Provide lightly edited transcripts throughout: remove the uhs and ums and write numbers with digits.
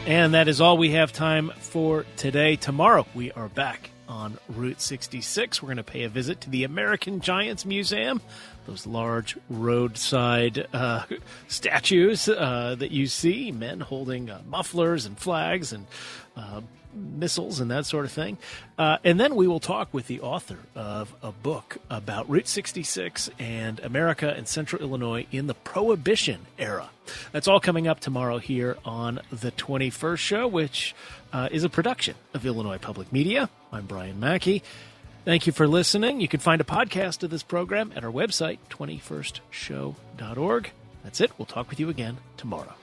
And that is all we have time for today. Tomorrow, we are back on Route 66. We're going to pay a visit to the American Giants Museum, those large roadside statues that you see, men holding mufflers and flags and missiles and that sort of thing. And then we will talk with the author of a book about Route 66 and America and Central Illinois in the Prohibition era. That's all coming up tomorrow here on The 21st Show, which is a production of Illinois Public Media. I'm Brian Mackey. Thank you for listening. You can find a podcast of this program at our website, 21stshow.org. That's it. We'll talk with you again tomorrow.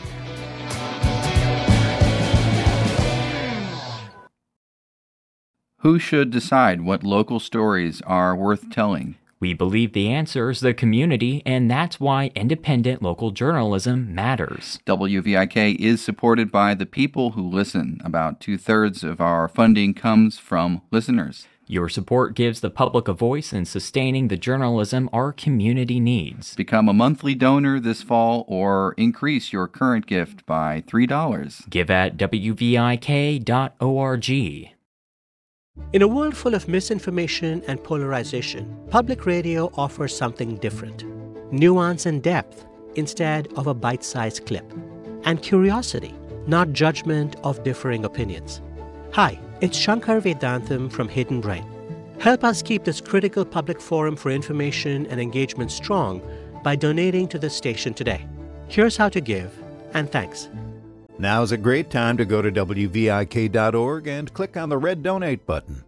Who should decide what local stories are worth telling? We believe the answer is the community, and that's why independent local journalism matters. WVIK is supported by the people who listen. About 2/3 of our funding comes from listeners. Your support gives the public a voice in sustaining the journalism our community needs. Become a monthly donor this fall or increase your current gift by $3. Give at WVIK.org. In a world full of misinformation and polarization, public radio offers something different. Nuance and depth instead of a bite-sized clip. And curiosity, not judgment of differing opinions. Hi, it's Shankar Vedantam from Hidden Brain. Help us keep this critical public forum for information and engagement strong by donating to the station today. Here's how to give, and thanks. Now's a great time to go to WVIK.org and click on the red Donate button.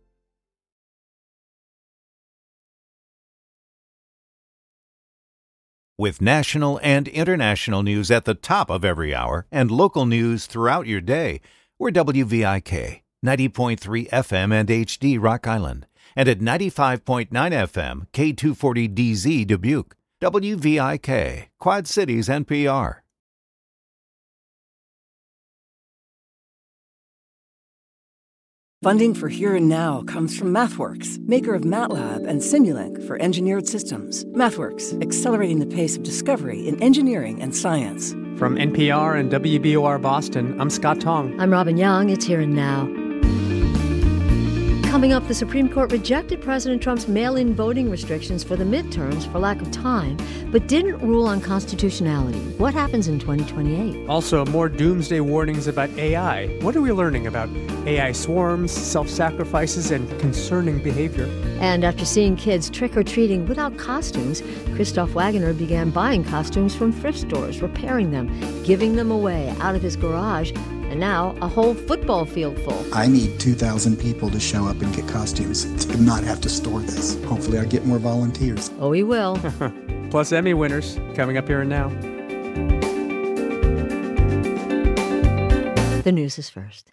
With national and international news at the top of every hour and local news throughout your day, we're WVIK, 90.3 FM and HD Rock Island, and at 95.9 FM, K240DZ Dubuque. WVIK, Quad Cities NPR. Funding for Here and Now comes from MathWorks, maker of MATLAB and Simulink for engineered systems. MathWorks, accelerating the pace of discovery in engineering and science. From NPR and WBOR Boston, I'm Scott Tong. I'm Robin Young. It's Here and Now. Coming up, the Supreme Court rejected President Trump's mail-in voting restrictions for the midterms for lack of time, but didn't rule on constitutionality. What happens in 2028? Also, more doomsday warnings about AI. What are we learning about AI swarms, self-sacrifices, and concerning behavior? And after seeing kids trick-or-treating without costumes, Christoph Wagoner began buying costumes from thrift stores, repairing them, giving them away out of his garage, and now a whole football field full. I need 2,000 people to show up and get costumes to not have to store this. Hopefully I'll get more volunteers. Oh, we will. Plus Emmy winners coming up Here and Now. The news is first.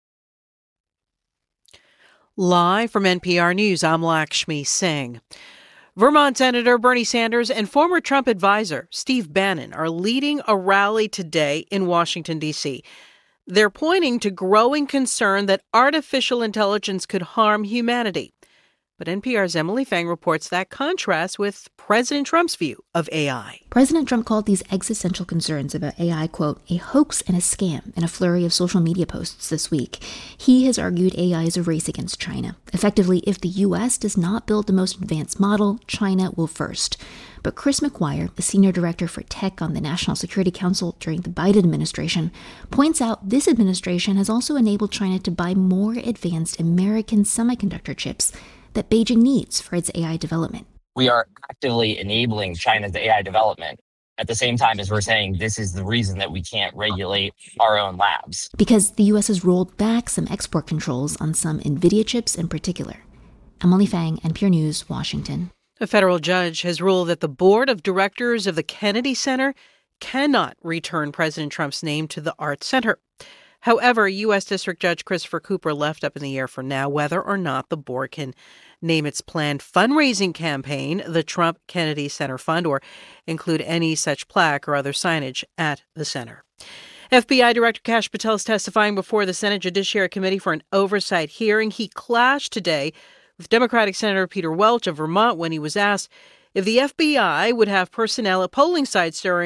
Live from NPR News, I'm Lakshmi Singh. Vermont Senator Bernie Sanders and former Trump advisor Steve Bannon are leading a rally today in Washington, D.C. They're pointing to growing concern that artificial intelligence could harm humanity. But NPR's Emily Fang reports that contrasts with President Trump's view of AI. President Trump called these existential concerns about AI, quote, a hoax and a scam in a flurry of social media posts this week. He has argued AI is a race against China. Effectively, if the U.S. does not build the most advanced model, China will first. But Chris McGuire, the senior director for tech on the National Security Council during the Biden administration, points out this administration has also enabled China to buy more advanced American semiconductor chips that Beijing needs for its AI development. We are actively enabling China's AI development at the same time as we're saying this is the reason that we can't regulate our own labs. Because the U.S. has rolled back some export controls on some NVIDIA chips in particular. Emily Fang, NPR News, Washington. A federal judge has ruled that the board of directors of the Kennedy Center cannot return President Trump's name to the Art Center. However, U.S. District Judge Christopher Cooper left up in the air for now whether or not the board can name its planned fundraising campaign the Trump Kennedy Center Fund or include any such plaque or other signage at the center. FBI Director Kash Patel is testifying before the Senate Judiciary Committee for an oversight hearing. He clashed today with Democratic Senator Peter Welch of Vermont when he was asked if the FBI would have personnel at polling sites during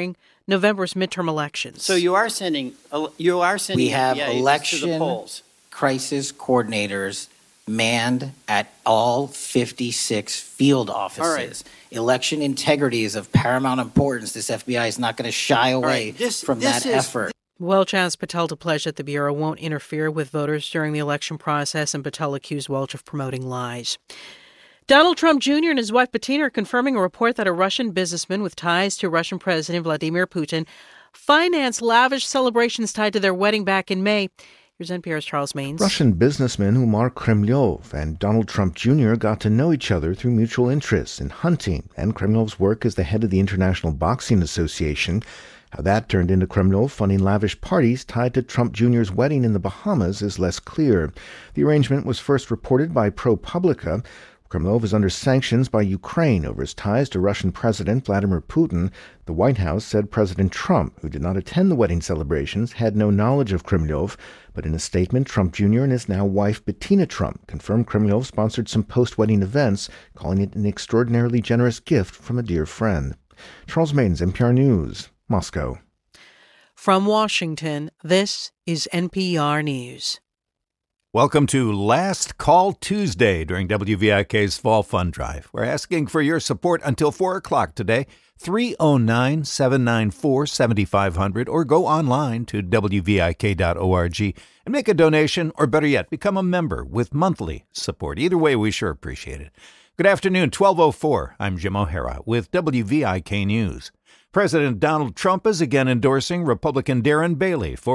November's midterm elections. So you are sending we have FBIs election to the polls. Crisis coordinators manned at all 56 field offices. All right. Election integrity is of paramount importance. This FBI is not going to shy away from that effort. Welch asked Patel to pledge that the Bureau won't interfere with voters during the election process, and Patel accused Welch of promoting lies. Donald Trump Jr. and his wife Bettina are confirming a report that a Russian businessman with ties to Russian President Vladimir Putin financed lavish celebrations tied to their wedding back in May. Here's NPR's Charles Maynes. Russian businessman Umar Kremlov and Donald Trump Jr. got to know each other through mutual interests in hunting and Kremlov's work as the head of the International Boxing Association. How that turned into Kremlov funding lavish parties tied to Trump Jr.'s wedding in the Bahamas is less clear. The arrangement was first reported by ProPublica. Kremlov is under sanctions by Ukraine over his ties to Russian President Vladimir Putin. The White House said President Trump, who did not attend the wedding celebrations, had no knowledge of Kremlov. But in a statement, Trump Jr. and his now wife Bettina Trump confirmed Kremlov sponsored some post-wedding events, calling it an extraordinarily generous gift from a dear friend. Charles Maynes, NPR News, Moscow. From Washington, this is NPR News. Welcome to Last Call Tuesday during WVIK's Fall Fund Drive. We're asking for your support until 4 o'clock today, 309-794-7500, or go online to WVIK.org and make a donation, or better yet, become a member with monthly support. Either way, we sure appreciate it. Good afternoon, 12:04. I'm Jim O'Hara with WVIK News. President Donald Trump is again endorsing Republican Darren Bailey for